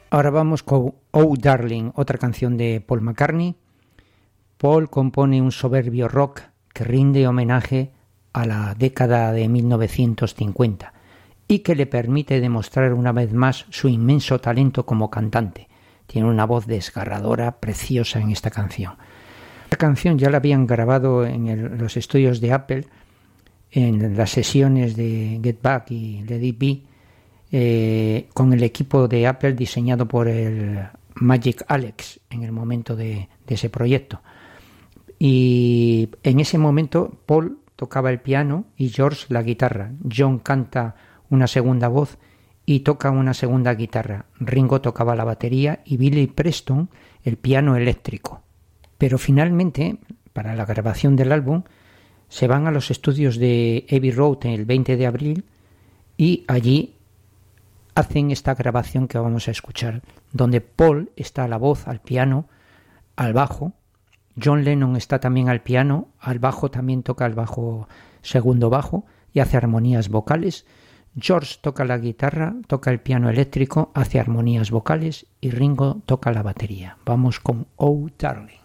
Ahora vamos con Oh Darling, otra canción de Paul McCartney. Paul compone un soberbio rock que rinde homenaje a la década de 1950 y que le permite demostrar una vez más su inmenso talento como cantante. Tiene una voz desgarradora, preciosa en esta canción. Esta canción ya la habían grabado en los estudios de Apple, en las sesiones de Get Back y Let It Be, con el equipo de Apple diseñado por el Magic Alex en el momento de ese proyecto. Y en ese momento Paul tocaba el piano y George la guitarra. John canta una segunda voz y toca una segunda guitarra. Ringo tocaba la batería y Billy Preston el piano eléctrico. Pero finalmente, para la grabación del álbum, se van a los estudios de Abbey Road el 20 de abril y allí hacen esta grabación que vamos a escuchar, donde Paul está a la voz, al piano, al bajo. John Lennon está también al piano, al bajo también toca el bajo, segundo bajo, y hace armonías vocales. George toca la guitarra, toca el piano eléctrico, hace armonías vocales y Ringo toca la batería. Vamos con Oh Darling.